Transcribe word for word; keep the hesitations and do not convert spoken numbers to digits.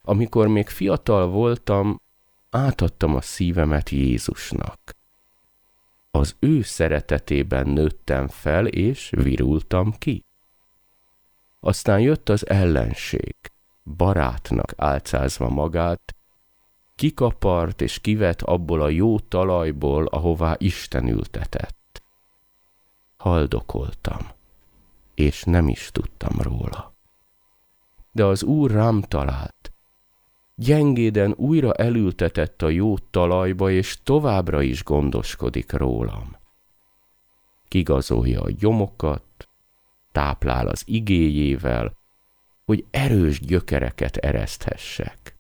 Amikor még fiatal voltam, átadtam a szívemet Jézusnak. Az ő szeretetében nőttem fel, és virultam ki. Aztán jött az ellenség, barátnak álcázva magát, kikapart és kivett abból a jó talajból, ahová Isten ültetett. Haldokoltam, és nem is tudtam róla. De az Úr rám talált. Gyengéden újra elültetett a jó talajba, és továbbra is gondoskodik rólam. Kigazolja a gyomokat, táplál az igéjével, hogy erős gyökereket ereszthessek.